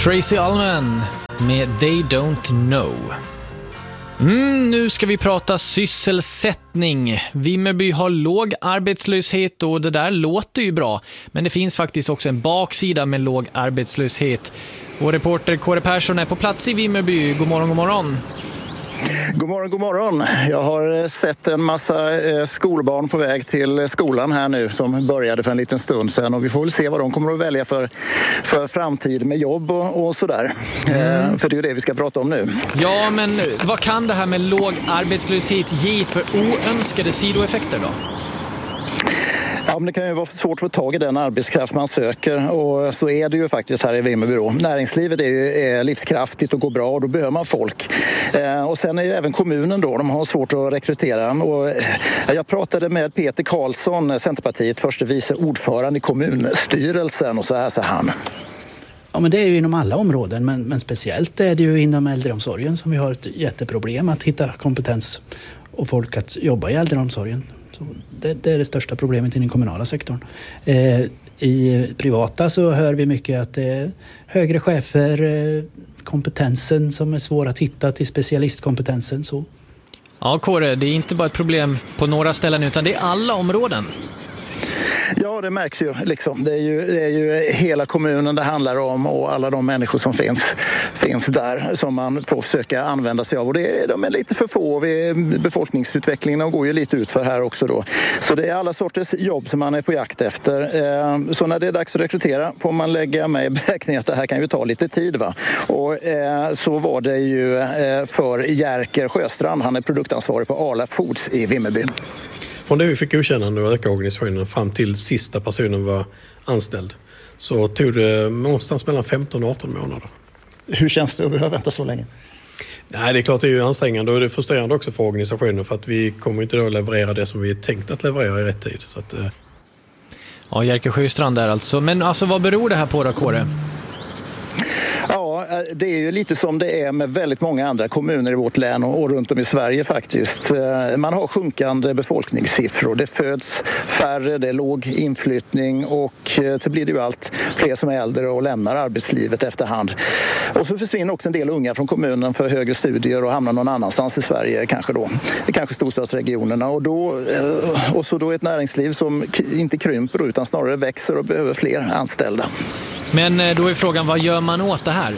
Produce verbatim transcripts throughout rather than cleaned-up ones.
Tracy Ullman med They Don't Know. Mm, nu ska vi prata sysselsättning. Vimmerby har låg arbetslöshet och det där låter ju bra. Men det finns faktiskt också en baksida med låg arbetslöshet. Vår reporter Kåre Persson är på plats i Vimmerby. God morgon, god morgon. God morgon, god morgon. Jag har sett en massa skolbarn på väg till skolan här nu som började för en liten stund sedan. Och vi får väl se vad de kommer att välja för, för framtid med jobb och, och sådär. Mm. Eh, för det är ju det vi ska prata om nu. Ja, men vad kan det här med låg arbetslöshet ge för oönskade sidoeffekter då? Ja, men det kan ju vara svårt att få tag i den arbetskraft man söker, och så är det ju faktiskt här i Vimmerby då. Näringslivet är ju är livskraftigt och går bra, och då behöver man folk. Eh, och sen är ju även kommunen då, de har svårt att rekrytera. Och, eh, jag pratade med Peter Karlsson, Centerpartiet, förste vice ordförande i kommunstyrelsen, och så här sa han. Ja, men det är ju inom alla områden, men, men speciellt är det ju inom äldreomsorgen som vi har ett jätteproblem att hitta kompetens och folk att jobba i äldreomsorgen. Så det, det är det största problemet i den kommunala sektorn. Eh, I privata så hör vi mycket att det är högre chefer, eh, kompetensen som är svår att hitta till specialistkompetensen. Så. Ja, Kåre, det är inte bara ett problem på några ställen utan det är alla områden. Ja, det märks ju. Liksom. Det, är ju det är ju hela kommunen det handlar om, och alla de människor som finns, finns där som man får försöka använda sig av. Och det är, de är lite för få. Vi, befolkningsutvecklingen går ju lite ut för här också då. Så det är alla sorters jobb som man är på jakt efter. Eh, så när det är dags att rekrytera får man lägga med i beräkningen att det här kan ju ta lite tid. Va? Och eh, så var det ju eh, för Jerker Sjöstrand. Han är produktansvarig på Arla Foods i Vimmerby. Från det vi fick godkännande och öka organisationen fram till sista personen var anställd så tog det någonstans mellan femton och arton månader. Hur känns det att behöva vänta så länge? Nej, det är klart det är ju ansträngande, och det är frustrerande också för organisationen, för att vi kommer inte då leverera det som vi är tänkt att leverera i rätt tid. Så att, eh... Ja, Jerker Sjöstrand där alltså. Men alltså, vad beror det här på då, Kåre? Ja, det är ju lite som det är med väldigt många andra kommuner i vårt län och runt om i Sverige faktiskt. Man har sjunkande befolkningssiffror. Det föds färre, det är låg inflyttning, och så blir det ju allt fler som är äldre och lämnar arbetslivet efterhand. Och så försvinner också en del unga från kommunen för högre studier och hamnar någon annanstans i Sverige, kanske då. Kanske storstadsregionerna. Och, då, och så då ett näringsliv som inte krymper utan snarare växer och behöver fler anställda. Men då är frågan, vad gör man åt det här?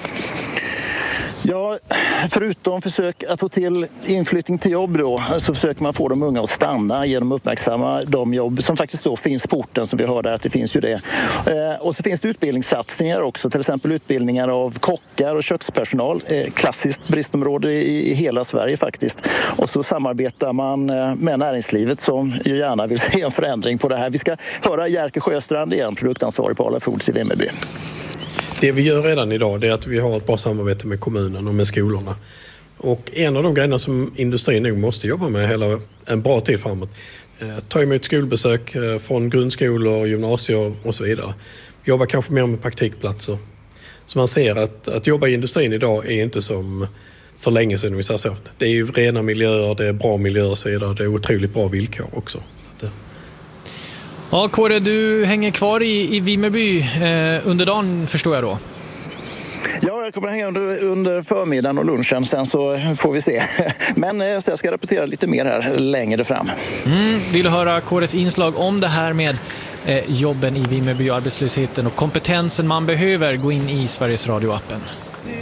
Ja, förutom försök att få till inflyttning till jobb då, så försöker man få de unga att stanna genom att uppmärksamma de jobb som faktiskt då finns på orten, som vi hörde att det finns ju det. Eh, och så finns det utbildningssatsningar också, till exempel utbildningar av kockar och kökspersonal. Eh, klassiskt bristområde i, i hela Sverige faktiskt. Och så samarbetar man med näringslivet som ju gärna vill se en förändring på det här. Vi ska höra Jerker Sjöstrand igen, produktansvarig på Arla Foods i Vimmerby. Det vi gör redan idag är att vi har ett bra samarbete med kommunen och med skolorna. Och en av de grejerna som industrin nog måste jobba med hela en bra tid framåt, eh, ta emot skolbesök eh, från grundskolor, gymnasier och så vidare. Jobba kanske mer med praktikplatser. Så man ser att, att jobba i industrin idag är inte som för länge sedan, vi säger så. Det är ju rena miljöer, det är bra miljöer och så vidare. Det är otroligt bra villkor också. Så att, Ja, Kåre, du hänger kvar i, i Vimmerby eh, under dagen, förstår jag då. Ja, jag kommer att hänga under, under förmiddagen och lunchen, sen så får vi se. Men eh, så jag ska rapportera lite mer här längre fram. Mm, vill du höra Kåres inslag om det här med eh, jobben i Vimmerby och arbetslösheten och kompetensen man behöver, gå in i Sveriges Radio-appen.